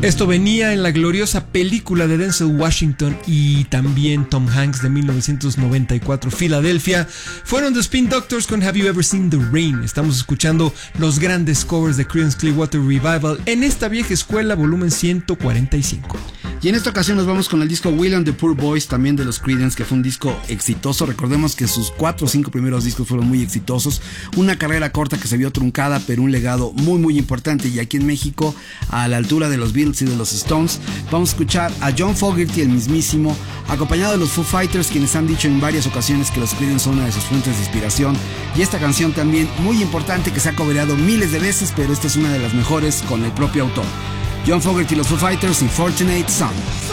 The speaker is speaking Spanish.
Esto venía en la gloriosa película de Denzel Washington y también Tom Hanks de 1994, Filadelfia. Fueron The Spin Doctors con Have You Ever Seen the Rain. Estamos escuchando los grandes covers de Creedence Clearwater Revival en esta vieja escuela, volumen 145. Y en esta ocasión nos vamos con el disco Will and the Poor Boys, también de los Creedence, que fue un disco exitoso. Recordemos que sus 4 o 5 primeros discos fueron muy exitosos. Una carrera corta que se vio truncada, pero un legado muy muy importante. Y aquí en México, a la altura de los Beatles y de los Stones, vamos a escuchar a John Fogerty, el mismísimo, acompañado de los Foo Fighters, quienes han dicho en varias ocasiones que los Creedence son una de sus fuentes de inspiración. Y esta canción también muy importante, que se ha cobereado miles de veces, pero esta es una de las mejores con el propio autor. John Fogerty y los Foo Fighters y Fortunate Son.